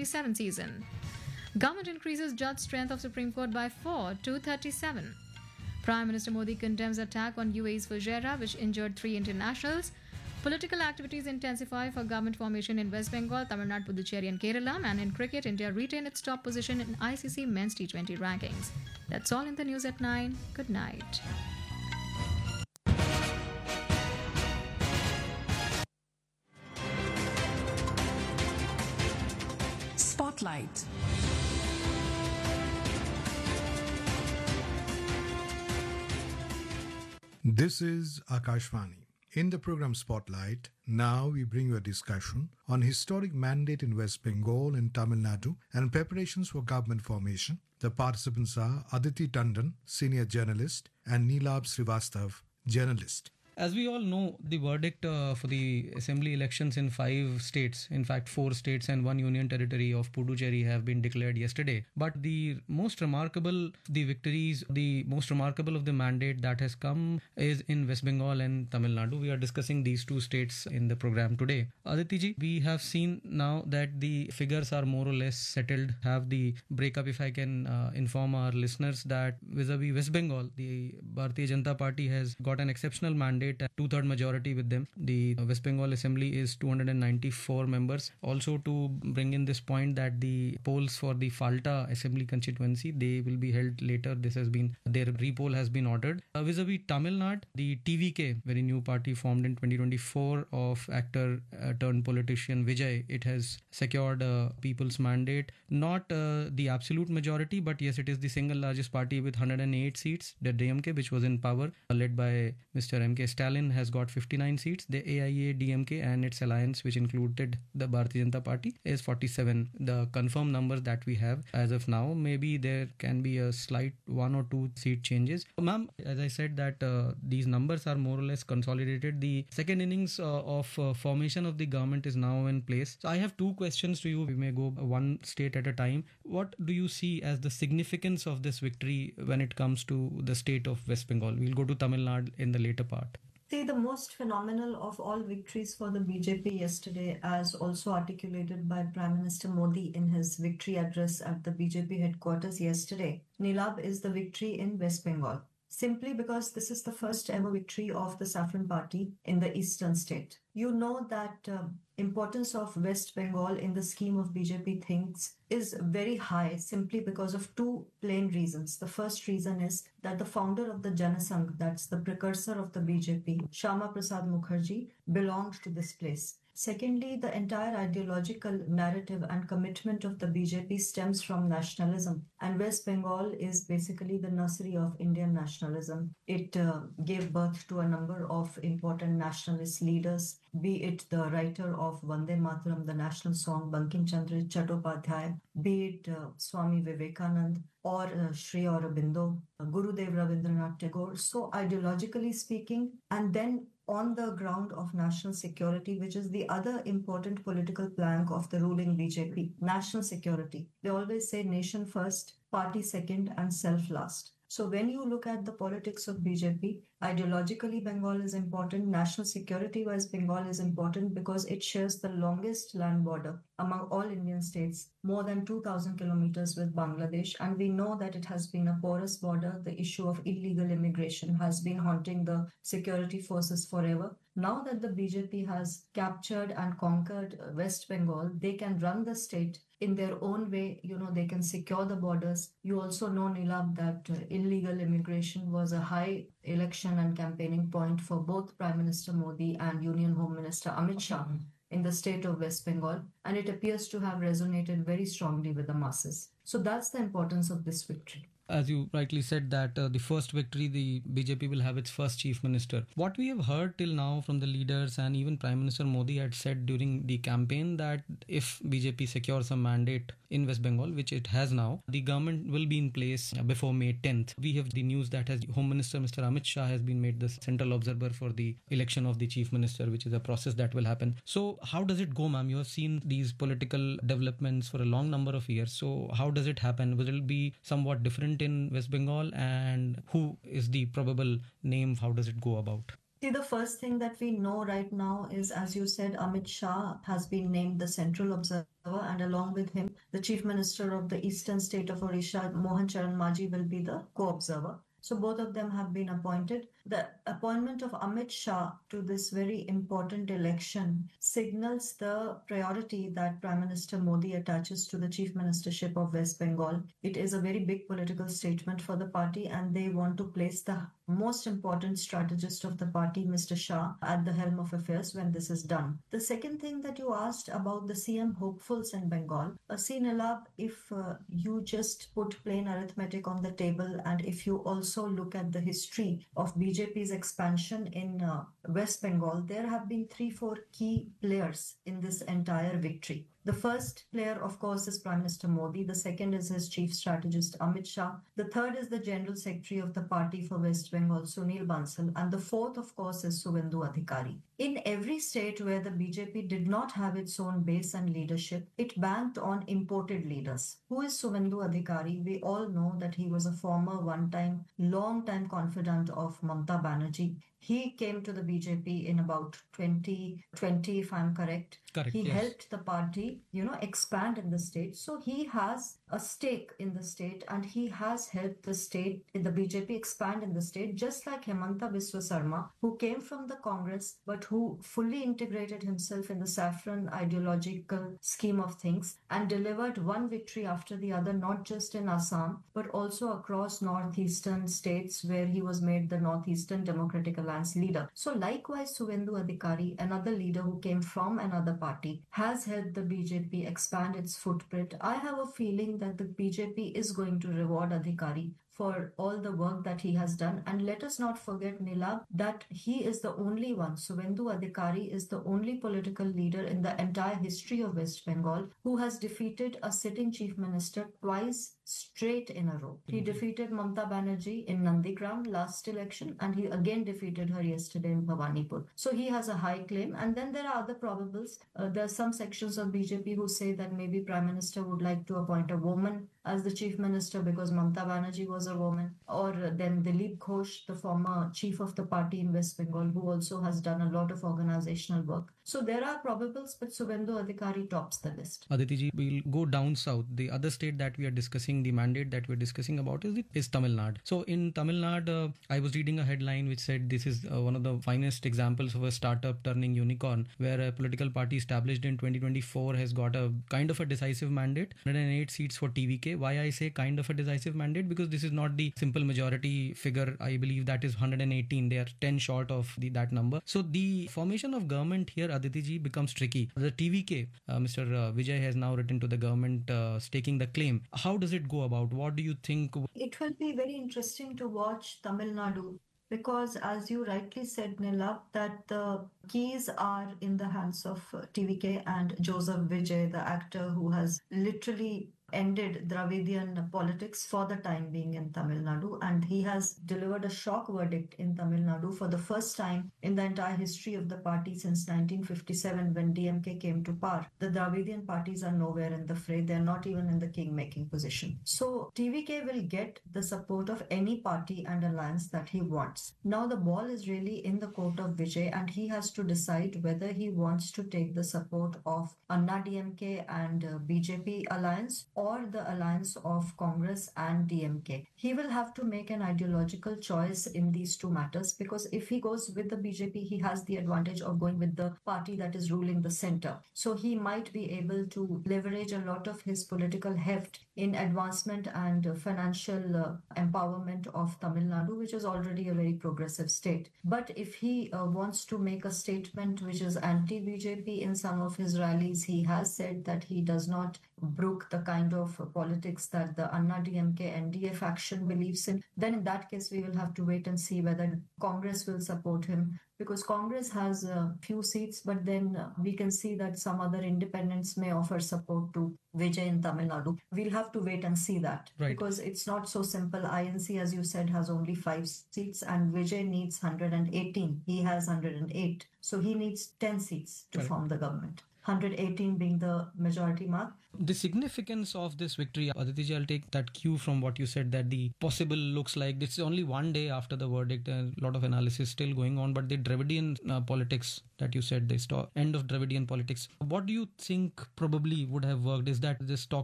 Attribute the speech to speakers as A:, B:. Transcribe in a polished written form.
A: 2027 season. Government increases judge strength of Supreme Court by 4 to 37. Prime Minister Modi condemns attack on UAE's Fujairah, which injured 3 internationals. Political activities intensify for government formation in West Bengal, Tamil Nadu, Puducherry and Kerala. And in cricket, India retained its top position in ICC Men's T20 rankings. That's all in the news at 9. Good night.
B: Spotlight.
C: This is Akashvani. In the program Spotlight, now we bring you a discussion on historic mandate in West Bengal and Tamil Nadu and preparations for government formation. The participants are Aditi Tandon, senior journalist, and Neelab Srivastav, journalist.
D: As we all know, the verdict for the assembly elections in 5 states, in fact 4 states and 1 union territory of Puducherry have been declared yesterday. But the most remarkable of the mandate that has come is in West Bengal and Tamil Nadu. We are discussing these 2 states in the program today. Aditi ji, we have seen now that the figures are more or less settled. Have the breakup, if I can inform our listeners that vis-a-vis West Bengal, the Bharatiya Janata Party has got an exceptional mandate, a 2/3 majority with them. The West Bengal Assembly is 294 members. Also to bring in this point that the polls for the Falta Assembly constituency, they will be held later. Their re-poll has been ordered. Vis-a-vis Tamil Nadu, the TVK, very new party formed in 2024 of actor turned politician Vijay, it has secured a people's mandate. Not the absolute majority, but yes, it is the single largest party with 108 seats. The DMK, which was in power, led by Mr. M.K. Stalin, has got 59 seats. The AIA, DMK and its alliance, which included the Bharatiya Janata Party, is 47. The confirmed numbers that we have as of now, maybe there can be a slight 1 or 2 seat changes. Ma'am, as I said that these numbers are more or less consolidated. The second innings of formation of the government is now in place. So I have 2 questions to you. We may go one state at a time. What do you see as the significance of this victory when it comes to the state of West Bengal? We'll go to Tamil Nadu in the later part.
E: See, the most phenomenal of all victories for the BJP yesterday, as also articulated by Prime Minister Modi in his victory address at the BJP headquarters yesterday, Neelab, is the victory in West Bengal. Simply because this is the first ever victory of the Saffron Party in the eastern state. You know that importance of West Bengal in the scheme of BJP things is very high simply because of 2 plain reasons. The first reason is that the founder of the Janasangh, that's the precursor of the BJP, Shyama Prasad Mukherjee, belonged to this place. Secondly, the entire ideological narrative and commitment of the BJP stems from nationalism, and West Bengal is basically the nursery of Indian nationalism. It gave birth to a number of important nationalist leaders, be it the writer of Vande Mataram, the national song, Bankim Chandra Chattopadhyay, be it Swami Vivekanand or Sri Aurobindo, Gurudev Rabindranath Tagore. So ideologically speaking, and then on the ground of national security, which is the other important political plank of the ruling BJP, national security. They always say nation first, party second, and self last. So when you look at the politics of BJP, ideologically Bengal is important, national security-wise Bengal is important because it shares the longest land border among all Indian states, more than 2,000 kilometers with Bangladesh. And we know that it has been a porous border. The issue of illegal immigration has been haunting the security forces forever. Now that the BJP has captured and conquered West Bengal, they can run the state in their own way. They can secure the borders. You also know, Neelab, that illegal immigration was a high election and campaigning point for both Prime Minister Modi and Union Home Minister Amit Shah in the state of West Bengal, and it appears to have resonated very strongly with the masses. So that's the importance of this victory.
D: As you rightly said that the first victory, the BJP will have its first chief minister. What we have heard till now from the leaders and even Prime Minister Modi had said during the campaign that if BJP secures a mandate in West Bengal, which it has now, the government will be in place before May 10th. We have the news that Home Minister Mr. Amit Shah has been made the central observer for the election of the chief minister, which is a process that will happen. So how does it go, ma'am? You have seen these political developments for a long number of years. So how does it happen? Will it be somewhat different in West Bengal, and who is the probable name? How does it go about?
E: See, the first thing that we know right now is, as you said, Amit Shah has been named the central observer, and along with him, the chief minister of the eastern state of Odisha, Mohan Charan Maji, will be the co-observer. So both of them have been appointed. The appointment of Amit Shah to this very important election signals the priority that Prime Minister Modi attaches to the chief ministership of West Bengal. It is a very big political statement for the party, and they want to place the most important strategist of the party, Mr. Shah, at the helm of affairs when this is done. The second thing that you asked about the CM hopefuls in Bengal, see, Nilab, if you just put plain arithmetic on the table, and if you also look at the history of BJP's expansion in West Bengal, there have been 3-4 key players in this entire victory. The first player, of course, is Prime Minister Modi. The second is his chief strategist, Amit Shah. The third is the General Secretary of the party for West Bengal, Sunil Bansal. And the fourth, of course, is Suvendu Adhikari. In every state where the BJP did not have its own base and leadership, it banked on imported leaders. Who is Suvendu Adhikari? We all know that he was a former one-time, long-time confidant of Mamta Banerjee. He came to the BJP in about 2020, if I'm correct.
D: Correct.
E: He
D: yes.
E: helped the party, expand in the state. So he has a stake in the state, and he has helped the state, the BJP, expand in the state, just like Hemanta Biswa Sarma, who came from the Congress, but who fully integrated himself in the saffron ideological scheme of things and delivered one victory after the other, not just in Assam, but also across northeastern states where he was made the Northeastern Democratic Alliance leader. So likewise, Suvendu Adhikari, another leader who came from another party, has helped the BJP expand its footprint. I have a feeling that the BJP is going to reward Adhikari for all the work that he has done. And let us not forget, Nilab, that he is the only one, Suvendu Adhikari is the only political leader in the entire history of West Bengal who has defeated a sitting chief minister twice straight in a row. He defeated Mamta Banerjee in Nandigram last election, and he again defeated her yesterday in Bhawanipur. So he has a high claim. And then there are other probables. There are some sections of BJP who say that maybe Prime Minister would like to appoint a woman as the chief minister because Mamta Banerjee was a woman. Or then Dilip Ghosh, the former chief of the party in West Bengal, who also has done a lot of organizational work. So there are probables, but Suvendu Adhikari tops the list.
D: Aditi ji, we'll go down south. The other state that we are discussing, the mandate that we're discussing about is Tamil Nadu. So in Tamil Nadu, I was reading a headline which said this is one of the finest examples of a startup turning unicorn, where a political party established in 2024 has got a kind of a decisive mandate, 108 seats for TVK. Why I say kind of a decisive mandate? Because this is not the simple majority figure. I believe that is 118. They are 10 short of that number. So the formation of government here, Aditi ji, becomes tricky. The TVK, Mr. Vijay has now written to the government staking the claim. How does it go about? What do you think?
E: It will be very interesting to watch Tamil Nadu because, as you rightly said, Nilab, that the keys are in the hands of TVK and Joseph Vijay, the actor who has literally ended Dravidian politics for the time being in Tamil Nadu, and he has delivered a shock verdict in Tamil Nadu for the first time in the entire history of the party since 1957 when DMK came to power. The Dravidian parties are nowhere in the fray. They're not even in the king-making position. So TVK will get the support of any party and alliance that he wants. Now the ball is really in the court of Vijay, and he has to decide whether he wants to take the support of Anna DMK and BJP alliance or the alliance of Congress and DMK. He will have to make an ideological choice in these two matters, because if he goes with the BJP, he has the advantage of going with the party that is ruling the center. So he might be able to leverage a lot of his political heft in advancement and financial empowerment of Tamil Nadu, which is already a very progressive state. But if he wants to make a statement which is anti-BJP in some of his rallies, he has said that he does not brook the kind of politics that the Anna DMK NDA faction believes in, then in that case we will have to wait and see whether Congress will support him, because Congress has a few seats, but then we can see that some other independents may offer support to Vijay in Tamil Nadu. We'll have to wait and see that,
D: right,
E: because it's not so simple. INC, as you said, has only 5 seats and Vijay needs 118. He has 108. So he needs 10 seats to
D: right,
E: form the government. 118 being the majority mark.
D: The significance of this victory, Aditi ji, I'll take that cue from what you said, that the possible looks like this is only one day after the verdict. A lot of analysis still going on, but the Dravidian politics that you said, the end of Dravidian politics, what do you think probably would have worked? Is that this talk